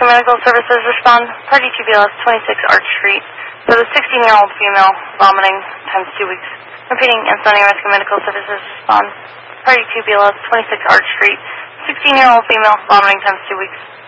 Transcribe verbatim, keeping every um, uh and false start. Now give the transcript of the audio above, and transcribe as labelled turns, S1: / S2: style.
S1: Medical Services respond. Party two B L S twenty-six Arch Street. For the sixteen-year-old female vomiting times two weeks. Repeating, Ansonia Rescue Medical Services respond. Party two B L S twenty-six Arch Street. sixteen-year-old female vomiting times two weeks.